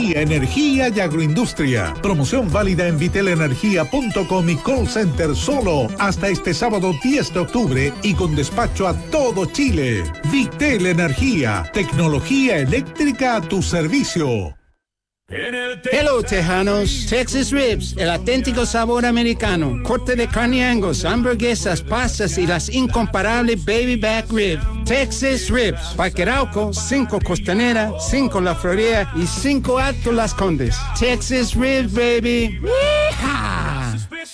Tecnología, energía y agroindustria. Promoción válida en vitelenergia.com y call center solo hasta este sábado 10 de octubre y con despacho a todo Chile. Vitel Energía, tecnología eléctrica a tu servicio. Hello, Tejanos. Texas Ribs, el auténtico sabor americano. Corte de carne Angus, hamburguesas, pastas y las incomparables Baby Back Ribs. Texas Ribs. Parque Arauco, 5 Costanera, 5 La Florida y 5 Alto Las Condes. Texas Ribs, baby. ¡Yeehaw!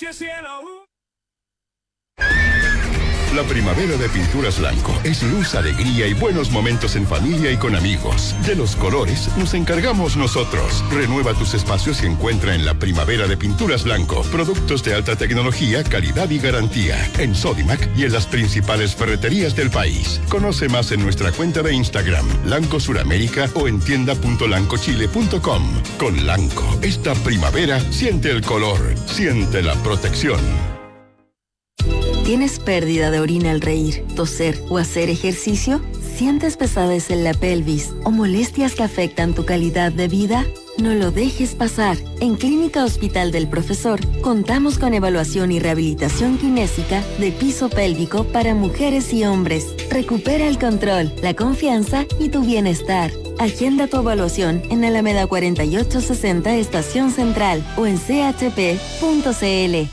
La primavera de Pinturas Blanco es luz, alegría y buenos momentos en familia y con amigos. De los colores nos encargamos nosotros. Renueva tus espacios y encuentra en la primavera de Pinturas Blanco productos de alta tecnología, calidad y garantía. En Sodimac y en las principales ferreterías del país. Conoce más en nuestra cuenta de Instagram, Lanco Suramérica, o en tienda.lancochile.com. Con Lanco, esta primavera siente el color, siente la protección. ¿Tienes pérdida de orina al reír, toser o hacer ejercicio? ¿Sientes pesadez en la pelvis o molestias que afectan tu calidad de vida? No lo dejes pasar. En Clínica Hospital del Profesor contamos con evaluación y rehabilitación kinésica de piso pélvico para mujeres y hombres. Recupera el control, la confianza y tu bienestar. Agenda tu evaluación en Alameda 4860 Estación Central o en chp.cl.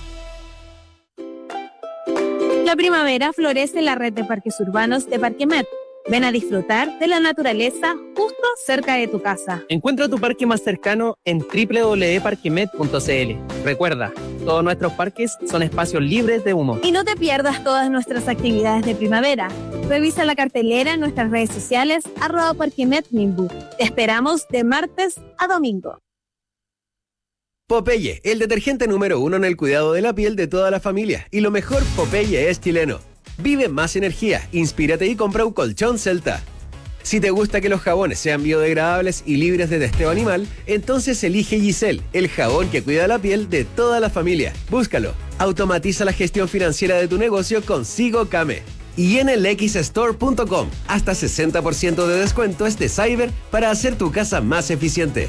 La primavera florece en la red de parques urbanos de Parquemet. Ven a disfrutar de la naturaleza justo cerca de tu casa. Encuentra tu parque más cercano en www.parquemet.cl. Recuerda, todos nuestros parques son espacios libres de humo. Y no te pierdas todas nuestras actividades de primavera. Revisa la cartelera en nuestras redes sociales @parquemetminbu. Te esperamos de martes a domingo. Popeye, el detergente número 1 en el cuidado de la piel de toda la familia. Y lo mejor, Popeye es chileno. Vive más energía, inspírate y compra un colchón Celta. Si te gusta que los jabones sean biodegradables y libres de testeo animal, entonces elige Giselle, el jabón que cuida la piel de toda la familia. Búscalo. Automatiza la gestión financiera de tu negocio con Sigo Kame. Y en el xstore.com, hasta 60% de descuento este cyber para hacer tu casa más eficiente.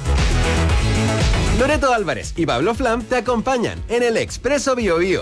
Loreto Álvarez y Pablo Flam te acompañan en el Expreso Bio Bio.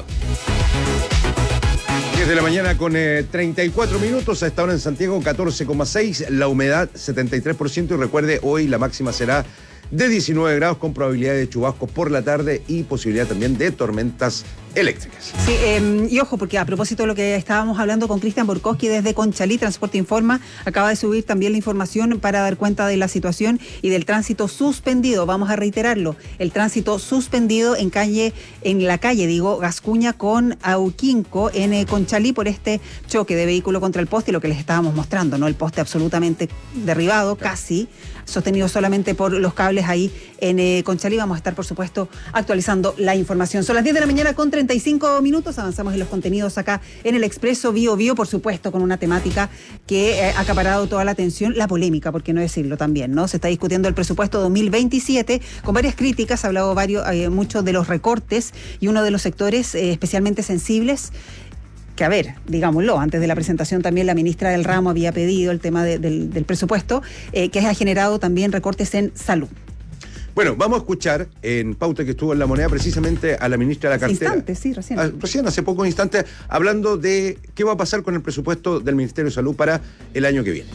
10 de la mañana con 34 minutos, a esta hora en Santiago 14,6, la humedad 73%, y recuerde, hoy la máxima será de 19 grados con probabilidad de chubascos por la tarde y posibilidad también de tormentas eléctricas. Sí, y ojo, porque a propósito de lo que estábamos hablando con Cristian Borkowski desde Conchalí, Transporte Informa, acaba de subir también la información para dar cuenta de la situación y del tránsito suspendido. Vamos a reiterarlo, el tránsito suspendido en la calle Gascuña con Auquinco en Conchalí por este choque de vehículo contra el poste, y lo que les estábamos mostrando, ¿no? El poste absolutamente derribado, casi sostenido solamente por los cables ahí en Conchalí. Vamos a estar, por supuesto, actualizando la información. Son las 10 de la mañana con 35 minutos. Avanzamos en los contenidos acá en el Expreso Bio Bio, por supuesto, con una temática que ha acaparado toda la atención, la polémica, por qué no decirlo también, ¿no? Se está discutiendo el presupuesto 2027 con varias críticas. Ha hablado mucho de los recortes, y uno de los sectores especialmente sensibles, que a ver, digámoslo, antes de la presentación también la ministra del ramo había pedido el tema del presupuesto, que ha generado también recortes en salud. Bueno, vamos a escuchar en pauta que estuvo en La Moneda precisamente a la ministra de la cartera. Recién hace pocos instantes, hablando de qué va a pasar con el presupuesto del Ministerio de Salud para el año que viene.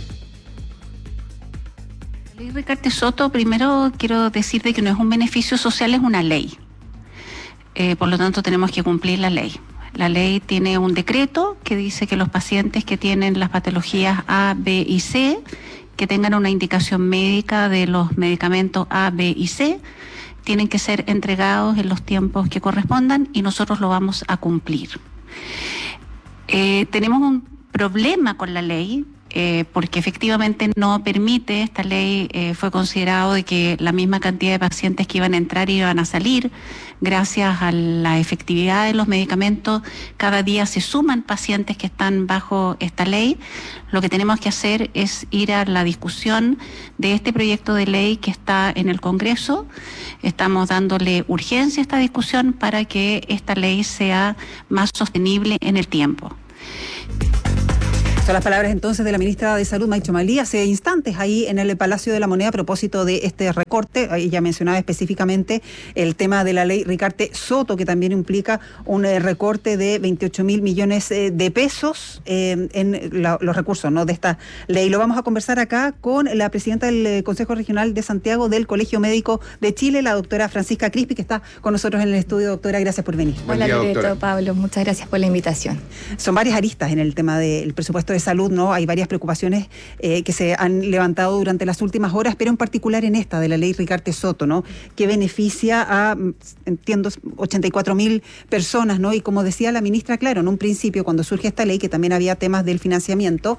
La ley Recarte Soto, primero quiero decirte que no es un beneficio social, es una ley. Por lo tanto, tenemos que cumplir la ley. La ley tiene un decreto que dice que los pacientes que tienen las patologías A, B y C, que tengan una indicación médica de los medicamentos A, B y C, tienen que ser entregados en los tiempos que correspondan, y nosotros lo vamos a cumplir. Tenemos un problema con la ley, porque efectivamente no permite, esta ley fue considerado de que la misma cantidad de pacientes que iban a entrar iban a salir. Gracias a la efectividad de los medicamentos, cada día se suman pacientes que están bajo esta ley. Lo que tenemos que hacer es ir a la discusión de este proyecto de ley que está en el Congreso. Estamos dándole urgencia a esta discusión para que esta ley sea más sostenible en el tiempo. Son las palabras entonces de la ministra de Salud, Maicho Malí, hace instantes ahí en el Palacio de la Moneda a propósito de este recorte. Ella mencionaba específicamente el tema de la ley Ricarte Soto, que también implica un recorte de 28.000 millones de pesos en los recursos, ¿no?, de esta ley. Lo vamos a conversar acá con la presidenta del Consejo Regional de Santiago del Colegio Médico de Chile, la doctora Francisca Crispi, que está con nosotros en el estudio. Doctora, gracias por venir. Hola, Loreto, Pablo, muchas gracias por la invitación. Son varias aristas en el tema del presupuesto de salud, ¿no? Hay varias preocupaciones que se han levantado durante las últimas horas, pero en particular en esta de la ley Ricarte Soto, ¿no?, que beneficia a, entiendo, 84.000 personas, ¿no? Y como decía la ministra, claro, en un principio cuando surge esta ley, que también había temas del financiamiento,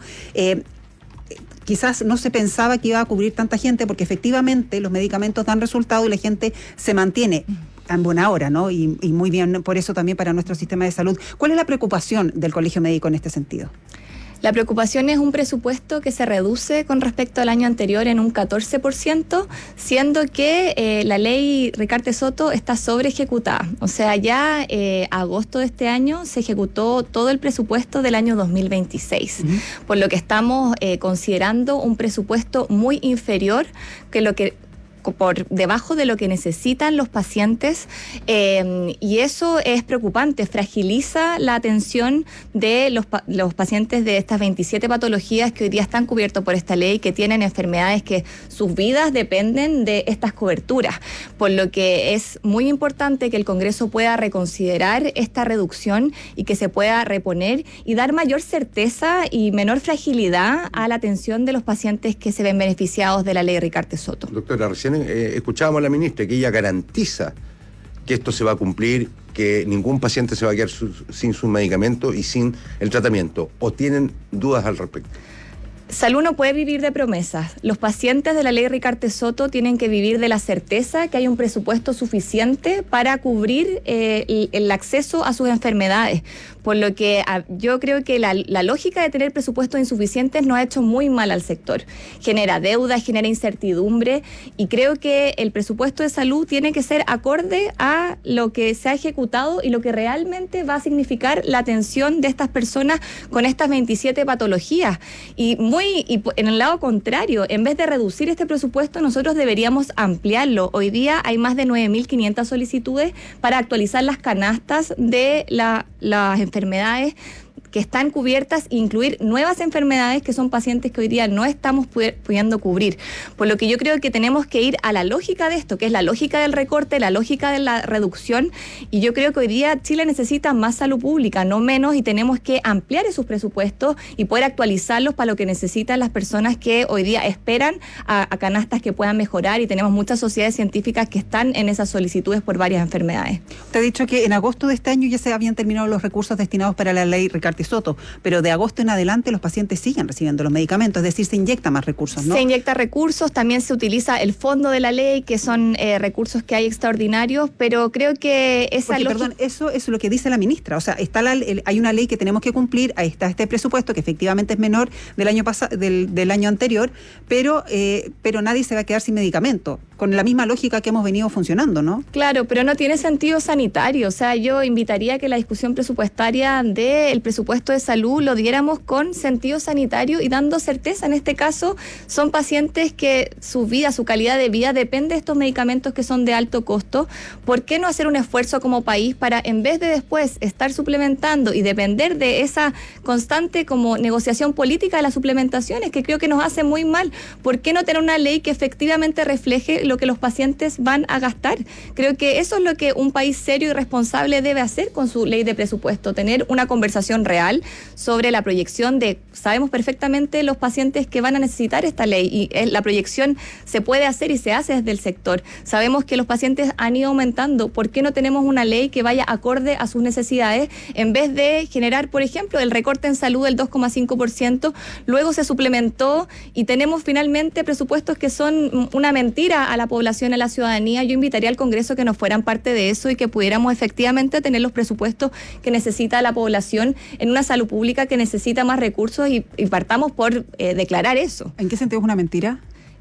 quizás no se pensaba que iba a cubrir tanta gente, porque efectivamente los medicamentos dan resultado y la gente se mantiene en buena hora, ¿no? Y muy bien por eso también para nuestro sistema de salud. ¿Cuál es la preocupación del Colegio Médico en este sentido? La preocupación es un presupuesto que se reduce con respecto al año anterior en un 14%, siendo que la ley Ricarte Soto está sobre ejecutada. O sea, ya agosto de este año se ejecutó todo el presupuesto del año 2026, por lo que estamos considerando un presupuesto muy inferior que lo que por debajo de lo que necesitan los pacientes, y eso es preocupante, fragiliza la atención de los pacientes de estas 27 patologías que hoy día están cubiertos por esta ley, que tienen enfermedades que sus vidas dependen de estas coberturas, por lo que es muy importante que el Congreso pueda reconsiderar esta reducción y que se pueda reponer y dar mayor certeza y menor fragilidad a la atención de los pacientes que se ven beneficiados de la ley Ricarte Soto. Doctora, recién escuchábamos a la ministra que ella garantiza que esto se va a cumplir, que ningún paciente se va a quedar sin su medicamento y sin el tratamiento. ¿O tienen dudas al respecto? Salud no puede vivir de promesas. Los pacientes de la ley Ricarte Soto tienen que vivir de la certeza que hay un presupuesto suficiente para cubrir el acceso a sus enfermedades. Por lo que yo creo que la lógica de tener presupuestos insuficientes nos ha hecho muy mal al sector. Genera deuda, genera incertidumbre, y creo que el presupuesto de salud tiene que ser acorde a lo que se ha ejecutado y lo que realmente va a significar la atención de estas personas con estas 27 patologías. Y en el lado contrario, en vez de reducir este presupuesto, nosotros deberíamos ampliarlo. Hoy día hay más de 9.500 solicitudes para actualizar las canastas de las enfermedades que están cubiertas, incluir nuevas enfermedades que son pacientes que hoy día no estamos pudiendo cubrir. Por lo que yo creo que tenemos que ir a la lógica de esto, que es la lógica del recorte, la lógica de la reducción, y yo creo que hoy día Chile necesita más salud pública, no menos, y tenemos que ampliar esos presupuestos y poder actualizarlos para lo que necesitan las personas que hoy día esperan a canastas que puedan mejorar, y tenemos muchas sociedades científicas que están en esas solicitudes por varias enfermedades. Usted ha dicho que en agosto de este año ya se habían terminado los recursos destinados para la ley Ricarte Soto, pero de agosto en adelante los pacientes siguen recibiendo los medicamentos, es decir, se inyecta más recursos, ¿no? Se inyecta recursos, también se utiliza el fondo de la ley, que son recursos que hay extraordinarios, pero creo que eso es lo que dice la ministra, o sea, hay una ley que tenemos que cumplir, ahí está este presupuesto que efectivamente es menor del año del año anterior, pero nadie se va a quedar sin medicamento, con la misma lógica que hemos venido funcionando, ¿no? Claro, pero no tiene sentido sanitario. O sea, yo invitaría a que la discusión presupuestaria del presupuesto de salud lo diéramos con sentido sanitario y dando certeza. En este caso, son pacientes que su vida, su calidad de vida depende de estos medicamentos que son de alto costo. ¿Por qué no hacer un esfuerzo como país para, en vez de después estar suplementando y depender de esa constante como negociación política de las suplementaciones, que creo que nos hace muy mal? ¿Por qué no tener una ley que efectivamente refleje lo que los pacientes van a gastar? Creo que eso es lo que un país serio y responsable debe hacer con su ley de presupuesto, tener una conversación real sobre la proyección de, sabemos perfectamente los pacientes que van a necesitar esta ley, y la proyección se puede hacer y se hace desde el sector. Sabemos que los pacientes han ido aumentando. ¿Por qué no tenemos una ley que vaya acorde a sus necesidades, en vez de generar, por ejemplo, el recorte en salud del 2,5%, luego se suplementó y tenemos finalmente presupuestos que son una mentira a la población, a la ciudadanía? Yo invitaría al Congreso que nos fueran parte de eso y que pudiéramos efectivamente tener los presupuestos que necesita la población en una salud pública que necesita más recursos, y partamos por declarar eso. ¿En qué sentido es una mentira?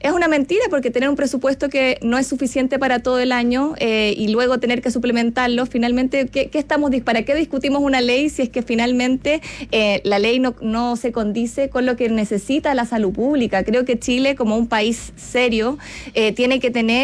Es una mentira, porque tener un presupuesto que no es suficiente para todo el año y luego tener que suplementarlo, finalmente, ¿para qué discutimos una ley si es que finalmente la ley no se condice con lo que necesita la salud pública? Creo que Chile, como un país serio, tiene que tener